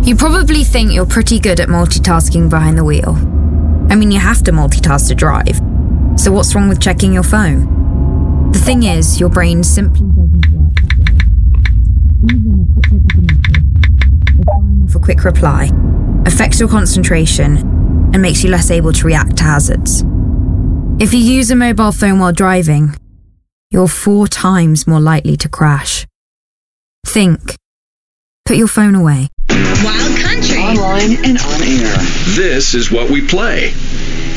You probably think you're pretty good at multitasking behind the wheel. I mean, you have to multitask to drive. So what's wrong with checking your phone? The thing is, your brain simply doesn't work that way. Even a quick reply affects your concentration and makes you less able to react to hazards. If you use a mobile phone while driving, you're 4 times more likely to crash. Think. Put your phone away. Wild Country. Online and on air. This is what we play.